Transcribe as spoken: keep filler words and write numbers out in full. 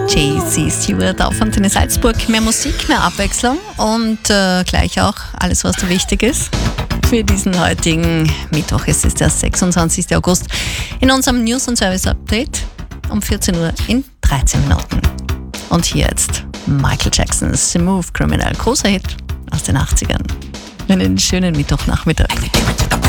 Jay-Z Stewart auf Antenne Salzburg. Mehr Musik, mehr Abwechslung und äh, gleich auch alles, was da wichtig ist für diesen heutigen Mittwoch. Es ist der sechsundzwanzigster August. In unserem News- und Service-Update um vierzehn Uhr in dreizehn Minuten. Und hier jetzt Michael Jacksons Smooth Criminal. Großer Hit aus den achtzigern. Einen schönen Mittwochnachmittag.